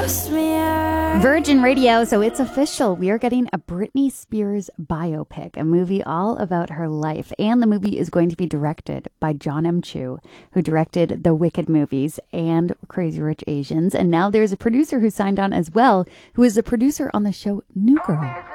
Virgin Radio, so it's official. We are getting a Britney Spears biopic, a movie all about her life. And the movie is going to be directed by John M. Chu, who directed the Wicked movies and Crazy Rich Asians. And now there's a producer who signed on as well, who is a producer on the show New Girl.